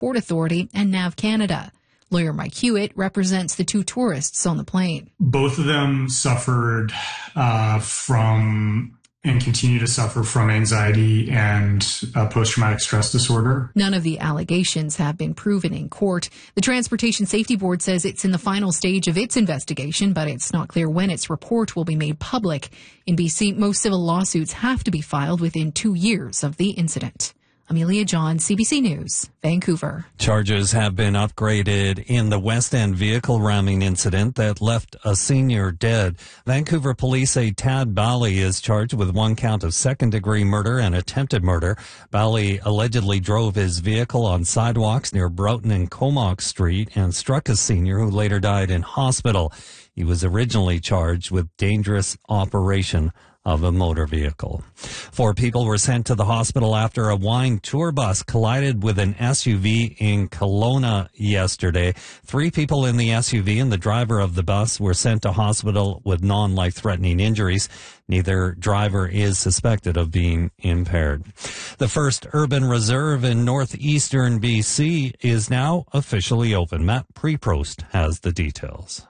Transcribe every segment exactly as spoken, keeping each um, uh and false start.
Port Authority, and Nav Canada. Lawyer Mike Hewitt represents the two tourists on the plane. Both of them suffered uh, from and continue to suffer from anxiety and uh, post-traumatic stress disorder. None of the allegations have been proven in court. The Transportation Safety Board says it's in the final stage of its investigation, but it's not clear when its report will be made public. In B C, most civil lawsuits have to be filed within two years of the incident. Amelia John, C B C News, Vancouver. Charges have been upgraded in the West End vehicle ramming incident that left a senior dead. Vancouver police say Tad Bally is charged with one count of second-degree murder and attempted murder. Bally allegedly drove his vehicle on sidewalks near Broughton and Comox Street and struck a senior who later died in hospital. He was originally charged with dangerous operation of a motor vehicle. Four people were sent to the hospital after a wine tour bus collided with an S U V in Kelowna yesterday. Three people in the S U V and the driver of the bus were sent to hospital with non-life-threatening injuries. Neither driver is suspected of being impaired. The first urban reserve in northeastern B C is now officially open. Matt Preprost has the details.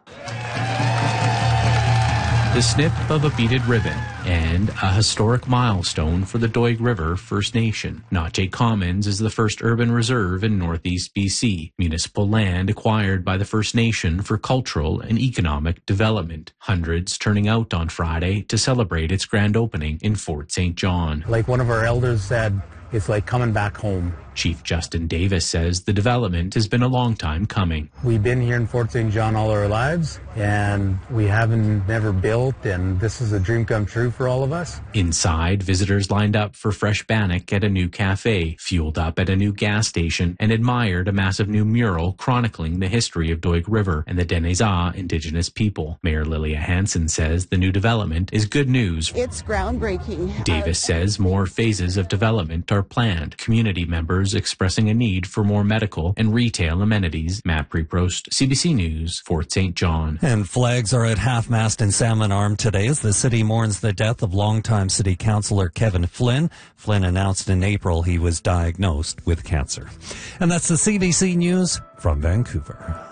The snip of a beaded ribbon and a historic milestone for the Doig River First Nation. Najee Commons is the first urban reserve in northeast B C, municipal land acquired by the First Nation for cultural and economic development. Hundreds turning out on Friday to celebrate its grand opening in Fort Saint John. Like one of our elders said, it's like coming back home. Chief Justin Davis says the development has been a long time coming. We've been here in Fort Saint John all our lives, and we haven't never built, and this is a dream come true for all of us. Inside, visitors lined up for fresh bannock at a new cafe, fueled up at a new gas station, and admired a massive new mural chronicling the history of Doig River and the Denizah Indigenous people. Mayor Lilia Hansen says the new development is good news. It's groundbreaking. Davis says more phases of development are planned. Community members expressing a need for more medical and retail amenities. Matt Preprost, C B C News, Fort Saint John. And flags are at half-mast in Salmon Arm today as the city mourns the death of longtime city councillor Kevin Flynn. Flynn announced in April he was diagnosed with cancer. And that's the C B C News from Vancouver.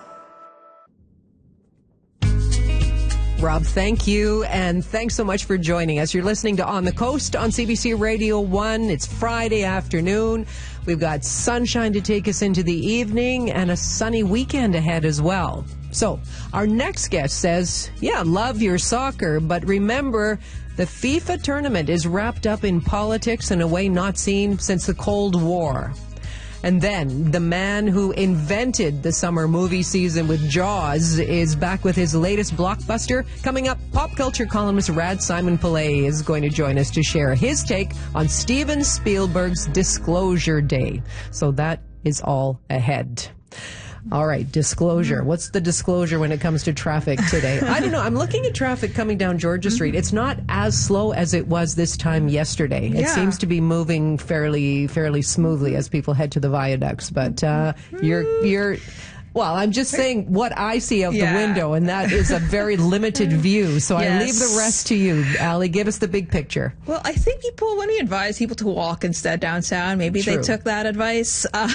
Rob, thank you, and thanks so much for joining us. You're listening to On the Coast on C B C Radio one. It's Friday afternoon. We've got sunshine to take us into the evening and a sunny weekend ahead as well. So, our next guest says, yeah, love your soccer, but remember, the FIFA tournament is wrapped up in politics in a way not seen since the Cold War. And then, the man who invented the summer movie season with Jaws is back with his latest blockbuster. Coming up, pop culture columnist Rad Simon Pillay is going to join us to share his take on Steven Spielberg's Disclosure Day. So that is all ahead. All right, disclosure. What's the disclosure when it comes to traffic today? I don't know. I'm looking at traffic coming down Georgia Street. It's not as slow as it was this time yesterday. It Yeah. seems to be moving fairly fairly smoothly as people head to the viaducts. But uh, you're you're. Well, I'm just saying what I see out Yeah. the window, and that is a very limited view. So I Yes. leave the rest to you, Allie. Give us the big picture. Well, I think people, when he advised people to walk instead downtown, maybe True. they took that advice. Uh,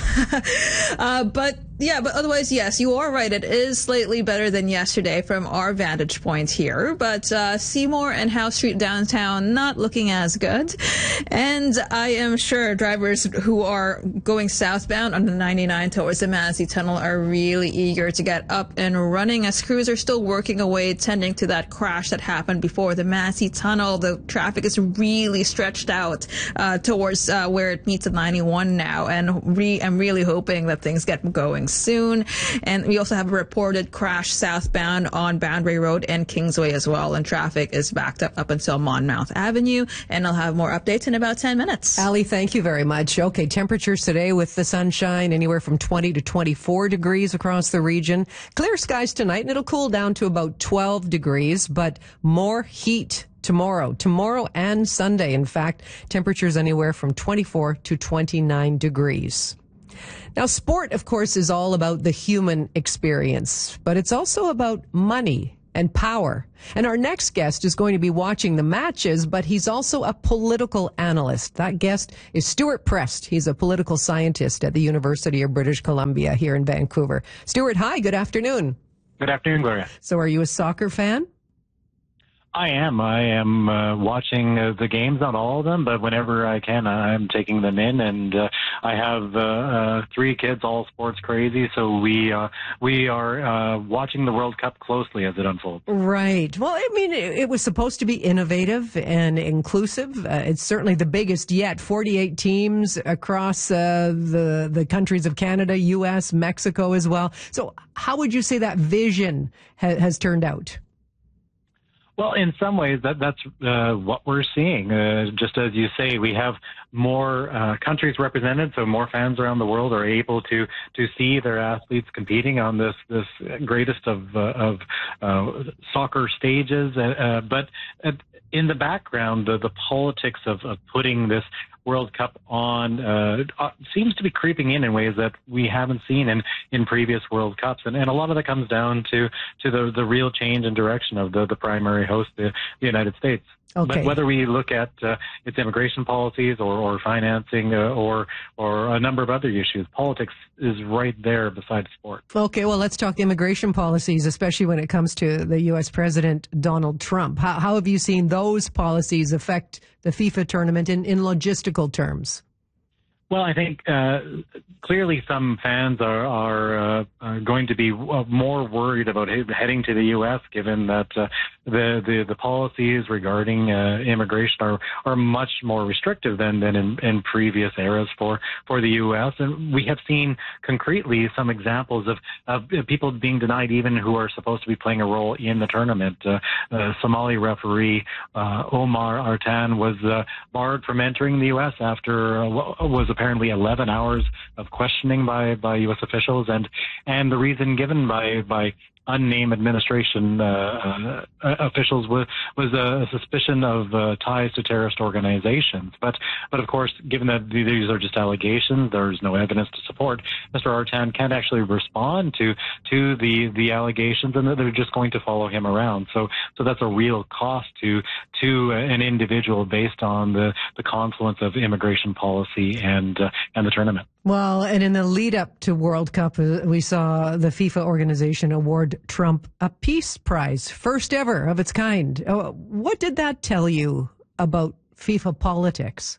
uh, but yeah, but otherwise, yes, you are right. It is slightly better than yesterday from our vantage point here. But uh, Seymour and House Street downtown not looking as good. And I am sure drivers who are going southbound on the ninety-nine towards the Massey Tunnel are really eager to get up and running as crews are still working away, tending to that crash that happened before the Massey Tunnel. The traffic is really stretched out uh, towards uh, where it meets the ninety-one now, and re- I'm really hoping that things get going soon. And we also have a reported crash southbound on Boundary Road and Kingsway as well, and traffic is backed up up until Monmouth Avenue, and I'll have more updates in about ten minutes. Allie, thank you very much. Okay, temperatures today with the sunshine anywhere from twenty to twenty-four degrees across the region. Clear skies tonight, and it'll cool down to about twelve degrees, but more heat tomorrow. Tomorrow and Sunday, in fact, temperatures anywhere from twenty-four to twenty-nine degrees. Now, sport, of course, is all about the human experience, but it's also about money and power. And our next guest is going to be watching the matches, but he's also a political analyst. That guest is Stuart Prest. He's a political scientist at the University of British Columbia here in Vancouver. Stuart, hi, good afternoon. Good afternoon, Gloria. So are you a soccer fan? I am. I am uh, watching uh, the games, not all of them, but whenever I can, I'm taking them in. And uh, I have uh, uh, three kids, all sports crazy, so we uh, we are uh, watching the World Cup closely as it unfolds. Right. Well, I mean, it, it was supposed to be innovative and inclusive. Uh, it's certainly the biggest yet. forty-eight teams across uh, the the countries of Canada, U S, Mexico as well. So, how would you say that vision ha- has turned out? Well, in some ways, that that's uh, what we're seeing. Uh, just as you say, we have more uh, countries represented, so more fans around the world are able to to see their athletes competing on this this greatest of uh, of uh, soccer stages. Uh, uh, but uh, in the background, the, the politics of, of putting this World Cup on uh, uh, seems to be creeping in in ways that we haven't seen in, in previous World Cups. And, and a lot of that comes down to, to the, the real change in direction of the, the primary host, the, the United States. Okay. But whether we look at uh, its immigration policies or, or financing uh, or or a number of other issues, politics is right there beside sport. Okay, well, let's talk immigration policies, especially when it comes to the U S President Donald Trump. How, how have you seen those policies affect the FIFA tournament in, in logistical terms? Well, I think uh, clearly some fans are, are, uh, are going to be more worried about heading to the U S, given that uh, the, the the policies regarding uh, immigration are, are much more restrictive than, than in, in previous eras for, for the U S. And we have seen concretely some examples of, of people being denied even who are supposed to be playing a role in the tournament. Uh, uh, Somali referee uh, Omar Artan was uh, barred from entering the U S after uh, was apparently eleven hours of questioning by, by U S officials, and and the reason given by by unnamed administration uh, uh, officials was was a suspicion of uh, ties to terrorist organizations. But but of course, given that these are just allegations, there's no evidence to support. Mister Artan can't actually respond to to the the allegations, and they're just going to follow him around. So so that's a real cost to to an individual based on the the confluence of immigration policy and uh, and the tournament. Well, and in the lead up to World Cup, we saw the FIFA organization award Trump a Peace Prize, first ever of its kind. What did that tell you about FIFA politics?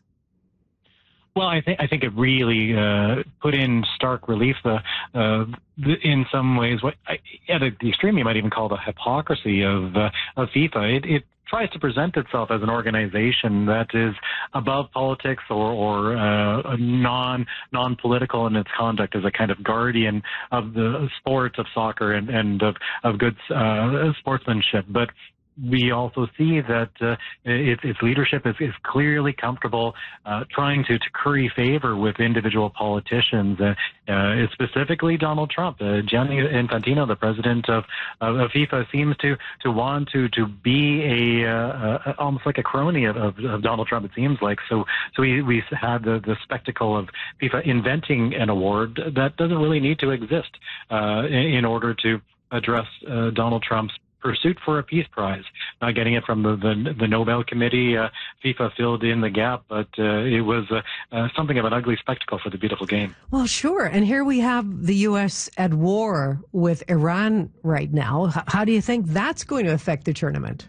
Well, I think I think it really uh, put in stark relief the, uh, the in some ways what I, at the extreme you might even call the hypocrisy of uh, of FIFA. It, it tries to present itself as an organization that is above politics or, or uh, non non political in its conduct, as a kind of guardian of the sport of soccer and, and of of good uh, sportsmanship, but we also see that uh, its, its leadership is, is clearly comfortable uh, trying to, to curry favor with individual politicians, uh, uh, specifically Donald Trump. Uh, Gianni Infantino, the president of, of, of FIFA, seems to, to want to, to be a uh, uh, almost like a crony of, of, of Donald Trump, it seems like. So so we, we had the, the spectacle of FIFA inventing an award that doesn't really need to exist uh, in, in order to address uh, Donald Trump's pursuit for a peace prize. Not getting it from the the, the Nobel Committee. Uh, FIFA filled in the gap, but uh, it was uh, uh, something of an ugly spectacle for the beautiful game. Well, sure. And here we have the U S at war with Iran right now. H- how do you think that's going to affect the tournament?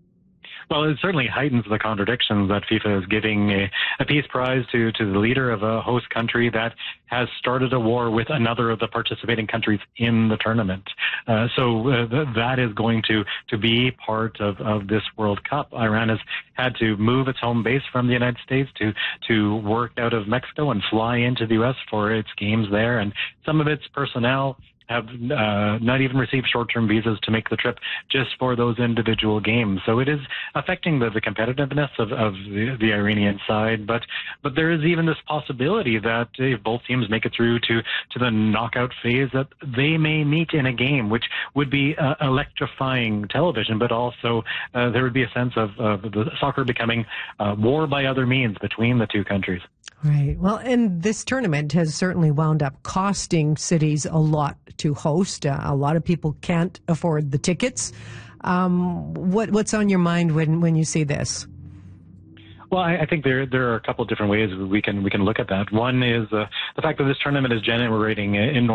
Well, it certainly heightens the contradictions that FIFA is giving a, a peace prize to, to the leader of a host country that has started a war with another of the participating countries in the tournament. Uh, so uh, th- that is going to, to be part of, of this World Cup. Iran has had to move its home base from the United States to, to work out of Mexico and fly into the U S for its games there. And some of its personnel have uh, not even received short-term visas to make the trip just for those individual games. So it is affecting the, the competitiveness of, of the, the Iranian side. But but there is even this possibility that if both teams make it through to, to the knockout phase, that they may meet in a game, which would be uh, electrifying television, but also uh, there would be a sense of, of the soccer becoming uh, war by other means between the two countries. Right. Well, and this tournament has certainly wound up costing cities a lot to host. Uh, a lot of people can't afford the tickets. Um, what, what's on your mind when, when you see this? Well, I, I think there there are a couple of different ways we can we can look at that. One is uh, the fact that this tournament is generating in